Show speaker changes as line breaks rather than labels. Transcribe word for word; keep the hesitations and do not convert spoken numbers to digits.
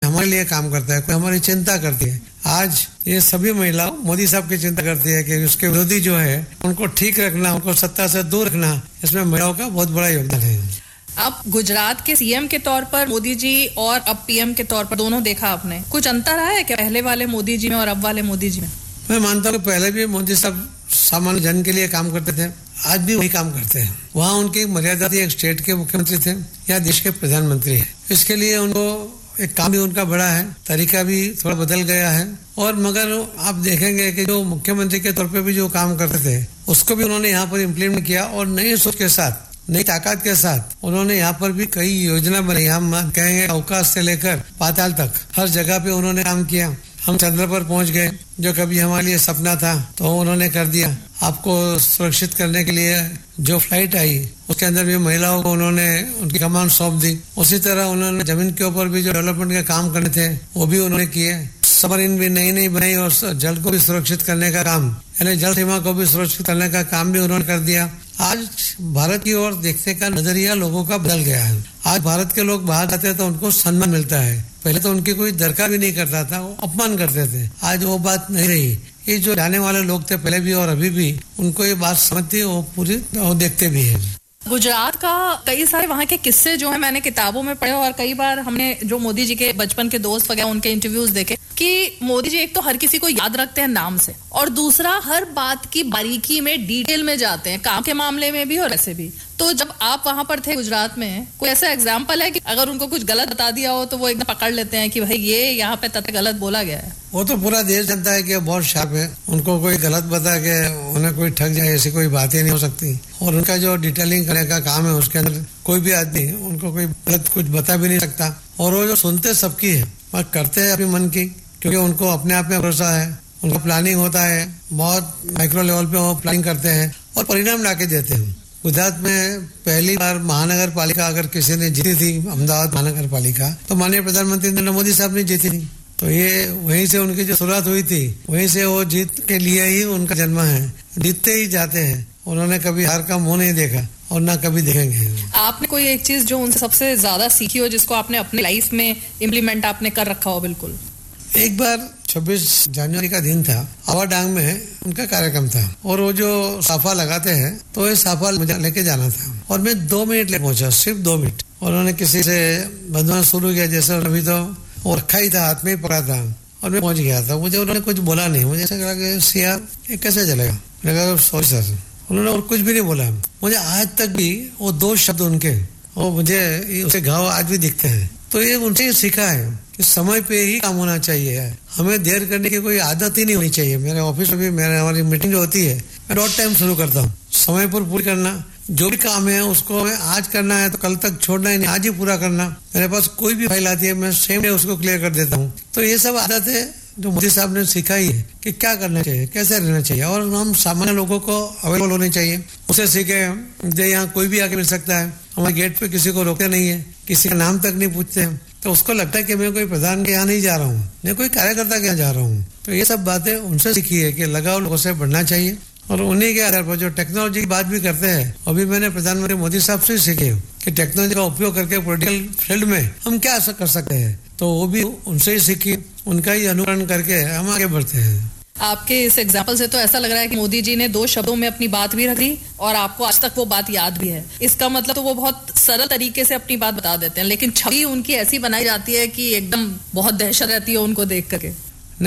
हमारे लिए काम करता है, कोई हमारी चिंता करती है। आज ये सभी महिलाओं मोदी साहब की चिंता करती है कि उसके विरोधी जो है उनको ठीक रखना, उनको सत्ता से दूर रखना, इसमें महिलाओं का बहुत बड़ा योगदान है।
अब गुजरात के सीएम के तौर पर मोदी जी और अब पीएम के तौर पर दोनों देखा आपने, कुछ अंतर आया है क्या पहले वाले मोदी जी में और अब वाले मोदी जी में?
मैं मानता हूँ कि पहले भी मोदी साहब सामान्य जन के लिए काम करते थे, आज भी वही काम करते हैं। वहाँ उनकी मर्यादा थी, एक स्टेट के मुख्यमंत्री थे या देश के प्रधानमंत्री है। इसके लिए उनको एक काम भी उनका बड़ा है, तरीका भी थोड़ा बदल गया है। और मगर आप देखेंगे कि जो मुख्यमंत्री के तौर पे भी जो काम करते थे उसको भी उन्होंने यहाँ पर इम्प्लीमेंट किया और नई सोच के साथ, नई ताकत के साथ उन्होंने यहाँ पर भी कई योजना बनाई। हम कहेंगे अवकाश से लेकर पाताल तक हर जगह पे उन्होंने काम किया। हम चंद्र पर पहुंच गए, जो कभी हमारे लिए सपना था तो उन्होंने कर दिया। आपको सुरक्षित करने के लिए जो फ्लाइट आई उसके अंदर भी महिलाओं को उन्होंने उनकी कमान सौंप दी। उसी तरह उन्होंने जमीन के ऊपर भी जो डेवलपमेंट के काम करने थे वो भी उन्होंने किए। सबमरीन भी नई नई बनाई और जल को भी सुरक्षित करने का काम, यानी जल सीमा को भी सुरक्षित करने का काम भी उन्होंने कर दिया। आज भारत की ओर देखने का नजरिया लोगों का बदल गया है। आज भारत के लोग बाहर जाते हैं तो उनको सम्मान मिलता है, पहले तो उनकी कोई दरकार भी नहीं करता था, वो अपमान करते थे। आज वो बात नहीं रही। ये जो जाने वाले लोग थे पहले भी और अभी भी, उनको ये बात समझती, वो पूरी वो देखते भी है।
गुजरात का कई सारे वहाँ के किस्से जो है मैंने किताबों में पढ़े और कई बार हमने जो मोदी जी के बचपन के दोस्त वगैरह उनके इंटरव्यूज देखे कि मोदी जी एक तो हर किसी को याद रखते हैं नाम से और दूसरा हर बात की बारीकी में डिटेल में जाते हैं, काम के मामले में भी और ऐसे भी। तो जब आप वहां पर थे गुजरात में, कोई ऐसा एग्जाम्पल है कि अगर उनको कुछ गलत बता दिया हो तो वो एकदम पकड़ लेते हैं कि भाई ये यहाँ पे तथ्य गलत बोला गया है?
वो तो पूरा देश जानता है कि बहुत शार्प है, उनको कोई गलत बता के उन्हें कोई ठग जाए ऐसी कोई बात ही नहीं हो सकती। और उनका जो डिटेलिंग करने का काम है उसके अंदर कोई भी आदमी उनको कोई गलत कुछ बता भी नहीं सकता। और वो जो सुनते सबकी है, वह करते हैं अपने मन की, क्योंकि उनको अपने आप में भरोसा है। उनका प्लानिंग होता है, बहुत माइक्रो लेवल पे वो प्लानिंग करते हैं और परिणाम लाके देते हैं। गुजरात में पहली बार महानगर पालिका अगर किसी ने जीती थी, अहमदाबाद महानगर पालिका, तो माननीय प्रधानमंत्री नरेंद्र मोदी साहब ने जीती थी। तो ये वहीं से उनकी जो शुरुआत हुई थी, वहीं से वो जीत के लिए ही उनका जन्म है। जीतते ही जाते हैं, उन्होंने कभी हार का मुंह नहीं देखा और ना कभी देखेंगे।
आपने कोई एक चीज जो उनसे सबसे ज्यादा सीखी हो, जिसको आपने अपनी लाइफ में इम्प्लीमेंट आपने कर रखा हो? बिल्कुल।
एक बार छब्बीस जनवरी का दिन था, आवाडांग में उनका कार्यक्रम था और वो जो साफा लगाते हैं तो ये साफा मुझे लेके जाना था और मैं दो मिनट ले पहुंचा, सिर्फ दो मिनट। और उन्होंने किसी से बदमाश शुरू किया, जैसे अभी तो वो रखा ही था, हाथ में ही पकड़ा था और मैं पहुंच गया था। मुझे उन्होंने कुछ बोला नहीं, मुझे ऐसा लगा कि सिया ये कैसे चलेगा। मैंने कहा सॉरी सर। उन्होंने और कुछ भी नहीं बोला। मुझे आज तक भी वो दो शब्द उनके, वो मुझे उसके घाव आज भी दिखते हैं। तो ये उनसे सीखा है कि समय पे ही काम होना चाहिए, हमें देर करने की कोई आदत ही नहीं होनी चाहिए। मेरे ऑफिस में भी मेरे हमारी मीटिंग जो होती है, मैं डॉट टाइम शुरू करता हूँ, समय पर पूरी करना। जो भी काम है उसको हमें आज करना है तो कल तक छोड़ना ही नहीं, आज ही पूरा करना। मेरे पास कोई भी फाइल आती है मैं सेम डे उसको क्लियर कर देता हूँ। तो ये सब आदत है जो मोदी साहब ने सिखाई है कि क्या करना चाहिए, कैसे रहना चाहिए और हम सामान्य लोगों को अवेलेबल होने चाहिए। उसे सीखे। मुझे यहाँ कोई भी आके मिल सकता है, हमारे गेट पे किसी को रोकते नहीं है, किसी का नाम तक नहीं पूछते हैं। तो उसको लगता है कि मैं कोई प्रधान के यहाँ नहीं जा रहा हूँ, मैं कोई कार्यकर्ता के यहाँ जा रहा हूँ। तो ये सब बातें उनसे सीखी है कि लगाव लोगों से बढ़ना चाहिए। और उन्हीं के आधार पर जो टेक्नोलॉजी की बात भी करते हैं, अभी मैंने प्रधानमंत्री मोदी साहब से सीखे कि टेक्नोलॉजी का उपयोग करके पॉलिटिकल फील्ड में हम क्या कर सकते हैं। तो वो भी उनसे ही सीखी, उनका ही अनुकरण करके हम आगे बढ़ते हैं।
आपके इस एग्जाम्पल से तो ऐसा लग रहा है कि मोदी जी ने दो शब्दों में अपनी बात भी रख दी और आपको आज तक वो बात याद भी है। इसका मतलब तो वो बहुत सरल तरीके से अपनी बात बता देते हैं, लेकिन छवि उनकी ऐसी बनाई जाती है कि एकदम बहुत दहशत रहती है उनको देख करके।